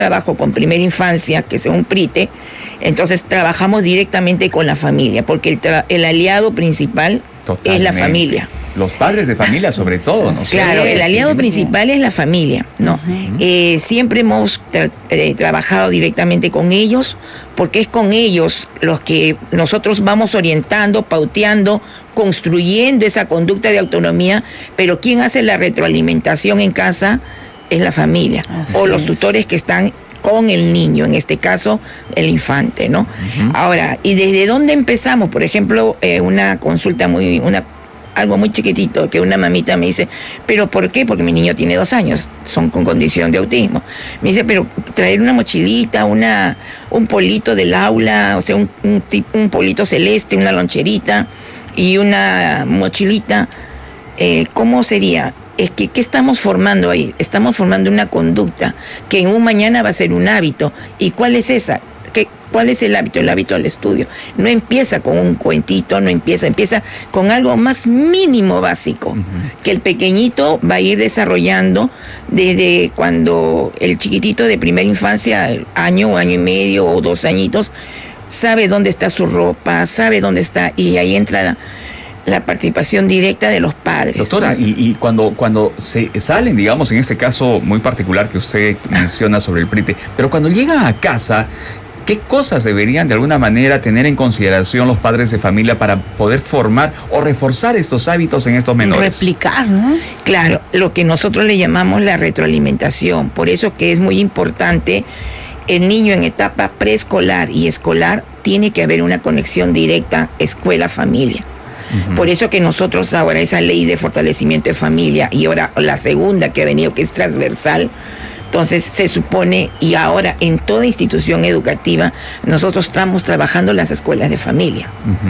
trabajo con primera infancia, que es un PRITE, entonces trabajamos directamente con la familia, porque el aliado principal es la familia. Los padres de familia sobre todo, ¿no? Claro, el aliado principal es la familia, ¿no? Siempre hemos trabajado directamente con ellos, porque es con ellos los que nosotros vamos orientando, pauteando, construyendo esa conducta de autonomía, pero quien hace la retroalimentación en casa es la familia, o los tutores que están con el niño, en este caso el infante, ¿no? Ahora, ¿y desde dónde empezamos? Por ejemplo, una consulta algo muy chiquitito, que una mamita me dice, ¿pero por qué? Porque mi niño tiene 2 años, son con condición de autismo. Me dice, pero traer una mochilita, un polito del aula, o sea, un polito celeste, una loncherita y una mochilita, ¿cómo sería? Es que, ¿qué estamos formando ahí? Estamos formando una conducta que en un mañana va a ser un hábito. ¿Y cuál es esa? ¿Cuál es el hábito? El hábito al estudio. No empieza con un cuentito, empieza con algo más mínimo básico, que el pequeñito va a ir desarrollando desde cuando el chiquitito de primera infancia, año y medio o 2 añitos, sabe dónde está su ropa, sabe dónde está, y ahí entra la participación directa de los padres. Doctora, y cuando se salen, digamos, en este caso muy particular que usted menciona sobre el PRITE, pero cuando llega a casa, ¿qué cosas deberían de alguna manera tener en consideración los padres de familia para poder formar o reforzar estos hábitos en estos menores? Replicar, ¿no? Claro, lo que nosotros le llamamos la retroalimentación. Por eso que es muy importante, el niño en etapa preescolar y escolar tiene que haber una conexión directa escuela-familia. Por eso que nosotros ahora esa ley de fortalecimiento de familia, y ahora la segunda que ha venido, que es transversal, entonces se supone, y ahora en toda institución educativa, nosotros estamos trabajando en las escuelas de familia,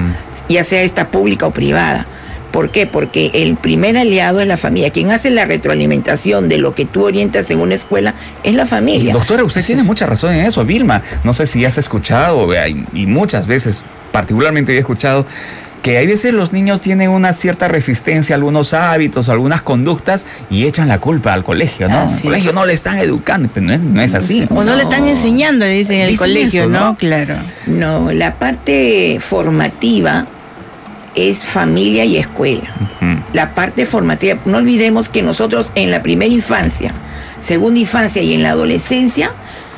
ya sea esta pública o privada. ¿Por qué? Porque el primer aliado es la familia. Quien hace la retroalimentación de lo que tú orientas en una escuela es la familia. Doctora, usted tiene mucha razón en eso, Vilma. No sé si has escuchado, y muchas veces, particularmente he escuchado, que hay veces los niños tienen una cierta resistencia a algunos hábitos, a algunas conductas, y echan la culpa al colegio, ¿no? Al colegio no le están educando, pero no es así. O no le están enseñando, le dicen en el colegio, eso, ¿no? Claro. No, la parte formativa es familia y escuela. La parte formativa, no olvidemos que nosotros en la primera infancia, segunda infancia y en la adolescencia,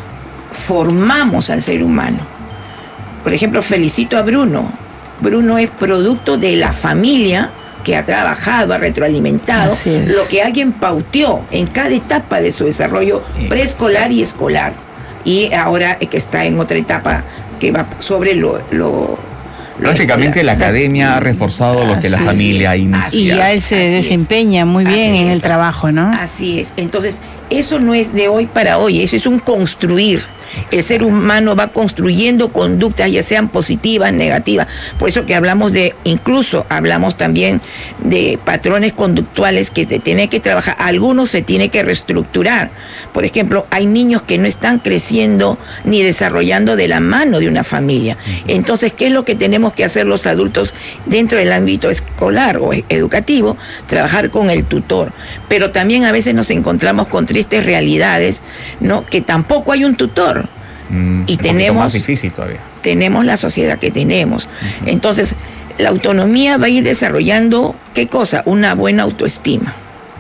formamos al ser humano. Por ejemplo, felicito a Bruno. Bruno es producto de la familia que ha trabajado, ha retroalimentado lo que alguien pauteó en cada etapa de su desarrollo preescolar y escolar. Y ahora que está en otra etapa que va sobre prácticamente la academia ha reforzado lo que la familia inicia. Y ya él se desempeña muy bien en el trabajo, ¿no? Así es. Entonces, eso no es de hoy para hoy, eso es un construir. El ser humano va construyendo conductas, ya sean positivas, negativas. Por eso que incluso hablamos también de patrones conductuales que se tiene que trabajar. Algunos se tiene que reestructurar. Por ejemplo, hay niños que no están creciendo ni desarrollando de la mano de una familia. Entonces, ¿qué es lo que tenemos que hacer los adultos dentro del ámbito escolar o educativo? Trabajar con el tutor. Pero también a veces nos encontramos con tristes realidades, ¿no? Que tampoco hay un tutor. Y tenemos más difícil todavía. Tenemos la sociedad que tenemos. Entonces, la autonomía va a ir desarrollando, ¿qué cosa? Una buena autoestima.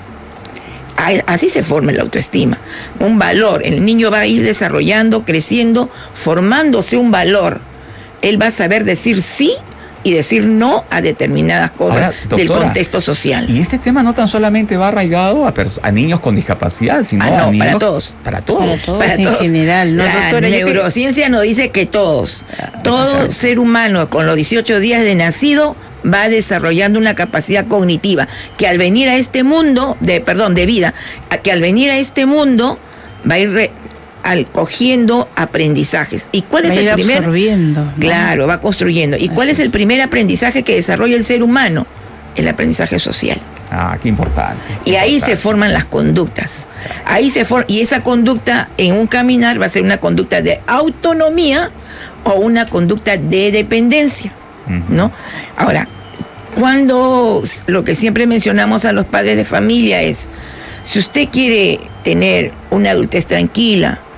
Así se forma la autoestima, un valor. El niño va a ir desarrollando, creciendo, formándose un valor. Él va a saber decir sí y decir no a determinadas cosas. Ahora, doctora, del contexto social. Y este tema no tan solamente va arraigado a niños con discapacidad, sino a niños... Para todos. Para todos en general. ¿No, doctora? La neurociencia nos dice que todos. Todo ser humano con los 18 días de nacido va desarrollando una capacidad cognitiva que al venir a este mundo, de vida, que al venir a este mundo va a ir cogiendo aprendizajes. ¿Y cuál es el primer? Absorbiendo, ¿no? Claro, va construyendo. ¿Y cuál es el primer aprendizaje que desarrolla el ser humano? El aprendizaje social. Qué importante. Y ahí se forman las conductas. Ahí y esa conducta en un caminar va a ser una conducta de autonomía o una conducta de dependencia, ¿no? Ahora, cuando lo que siempre mencionamos a los padres de familia es, si usted quiere tener una adultez tranquila,